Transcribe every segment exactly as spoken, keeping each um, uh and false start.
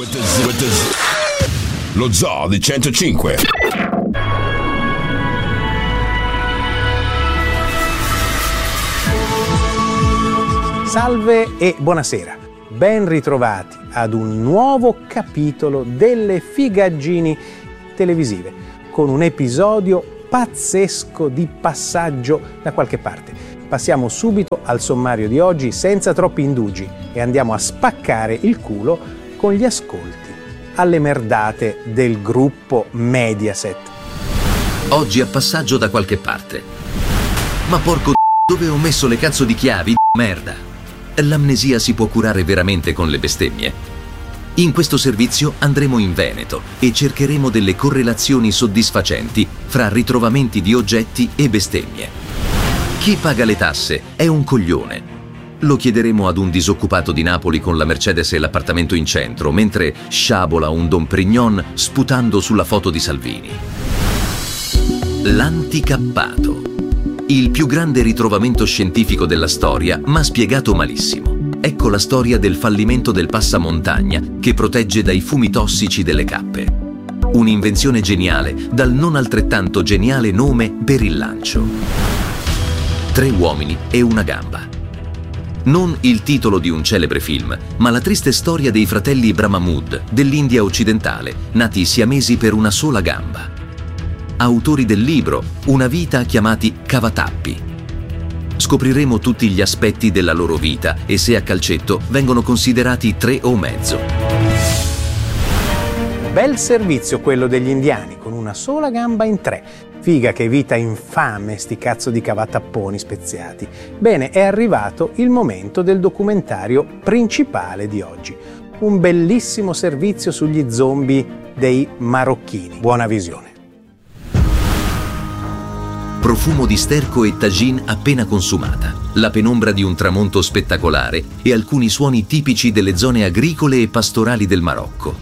Lo Zoo di centocinque. Salve e buonasera, ben ritrovati ad un nuovo capitolo delle figaggini televisive, con un episodio pazzesco di passaggio da qualche parte. Passiamo subito al sommario di oggi senza troppi indugi e andiamo a spaccare il culo con gli ascolti alle merdate del gruppo Mediaset. Oggi a passaggio da qualche parte. Ma porco d***o, dove ho messo le cazzo di chiavi? Merda. L'amnesia si può curare veramente con le bestemmie. In questo servizio andremo in Veneto e cercheremo delle correlazioni soddisfacenti fra ritrovamenti di oggetti e bestemmie. Chi paga le tasse è un coglione. Lo chiederemo ad un disoccupato di Napoli con la Mercedes e l'appartamento in centro, mentre sciabola un Dom Prignon sputando sulla foto di Salvini. L'anticappato. Il più grande ritrovamento scientifico della storia, ma spiegato malissimo. Ecco la storia del fallimento del passamontagna che protegge dai fumi tossici delle cappe. Un'invenzione geniale dal non altrettanto geniale nome per il lancio. Tre uomini e una gamba. Non il titolo di un celebre film, ma la triste storia dei fratelli Ibrahim Mahmood dell'India occidentale, nati siamesi per una sola gamba. Autori del libro Una vita chiamati cavatappi. Scopriremo tutti gli aspetti della loro vita e se a calcetto vengono considerati tre o mezzo. Bel servizio quello degli indiani, con una sola gamba in tre. Figa che vita infame sti cazzo di cavatapponi speziati. Bene, è arrivato il momento del documentario principale di oggi. Un bellissimo servizio sugli zombie dei marocchini. Buona visione. Profumo di sterco e tagine appena consumata, la penombra di un tramonto spettacolare e alcuni suoni tipici delle zone agricole e pastorali del Marocco.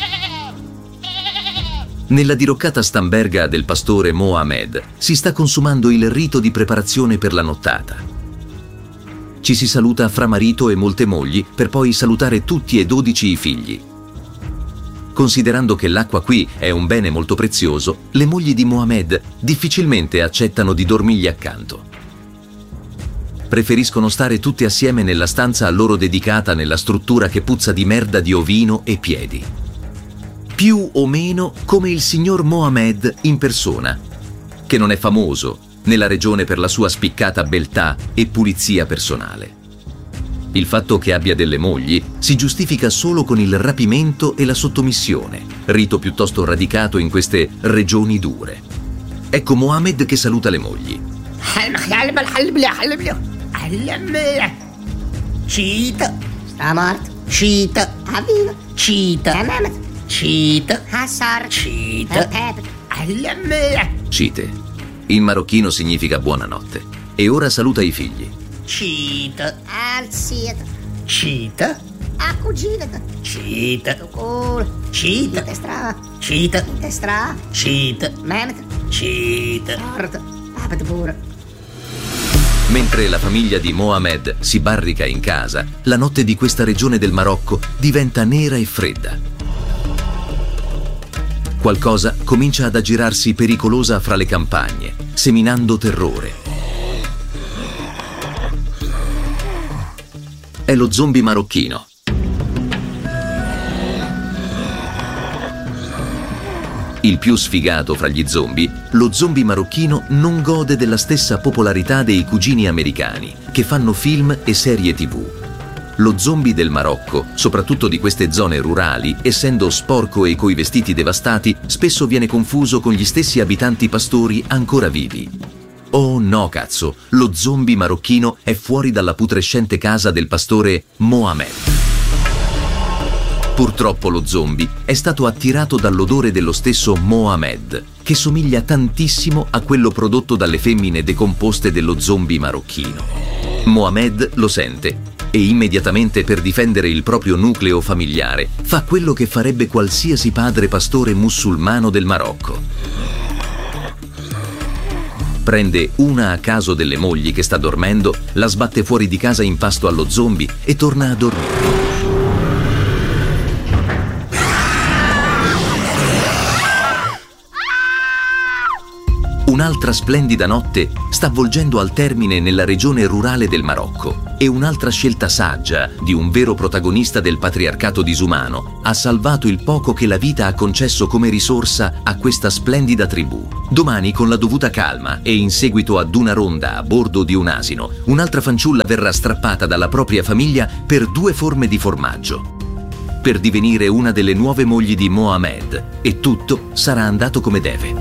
Nella diroccata stamberga del pastore Mohamed si sta consumando il rito di preparazione per la nottata. Ci si saluta fra marito e molte mogli per poi salutare tutti e dodici i figli. Considerando che l'acqua qui è un bene molto prezioso, le mogli di Mohamed difficilmente accettano di dormirgli accanto. Preferiscono stare tutte assieme nella stanza a loro dedicata nella struttura che puzza di merda di ovino e piedi. Più o meno come il signor Mohamed in persona, che non è famoso nella regione per la sua spiccata beltà e pulizia personale. Il fatto che abbia delle mogli si giustifica solo con il rapimento e la sottomissione, rito piuttosto radicato in queste regioni dure. Ecco Mohamed che saluta le mogli. Cita. Sta morto. Cita. Avviva. Cita. Cita. Hassar. Cita. Cite. In marocchino significa buonanotte. E ora saluta i figli. Cita. Alzita. Cita. Accugita. Cita. Cita. Destra. Cita. Destra. Cita. Memet. Cita. Nord. Papat pure. Mentre la famiglia di Mohamed si barrica in casa, la notte di questa regione del Marocco diventa nera e fredda. Qualcosa comincia ad aggirarsi pericolosa fra le campagne, seminando terrore. È lo zombie marocchino. Il più sfigato fra gli zombie, lo zombie marocchino non gode della stessa popolarità dei cugini americani, che fanno film e serie tivù. Lo zombie del Marocco, soprattutto di queste zone rurali, essendo sporco e coi vestiti devastati, spesso viene confuso con gli stessi abitanti pastori ancora vivi. Oh no cazzo, lo zombie marocchino è fuori dalla putrescente casa del pastore Mohamed. Purtroppo lo zombie è stato attirato dall'odore dello stesso Mohamed, che somiglia tantissimo a quello prodotto dalle femmine decomposte dello zombie marocchino. Mohamed lo sente e immediatamente, per difendere il proprio nucleo familiare, fa quello che farebbe qualsiasi padre pastore musulmano del Marocco. Prende una a caso delle mogli che sta dormendo, la sbatte fuori di casa in pasto allo zombie e torna a dormire. Un'altra splendida notte sta avvolgendo al termine nella regione rurale del Marocco e un'altra scelta saggia di un vero protagonista del patriarcato disumano ha salvato il poco che la vita ha concesso come risorsa a questa splendida tribù. Domani, con la dovuta calma e in seguito ad una ronda a bordo di un asino, un'altra fanciulla verrà strappata dalla propria famiglia per due forme di formaggio, per divenire una delle nuove mogli di Mohamed, e tutto sarà andato come deve.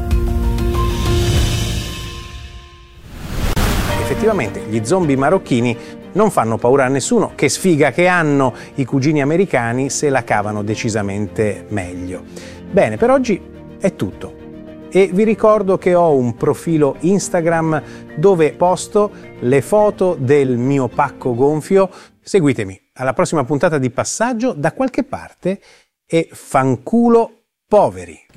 Effettivamente gli zombie marocchini non fanno paura a nessuno, che sfiga che hanno i cugini americani se la cavano decisamente meglio. Bene, per oggi è tutto e vi ricordo che ho un profilo Instagram dove posto le foto del mio pacco gonfio. Seguitemi alla prossima puntata di Passaggio da qualche parte e fanculo poveri.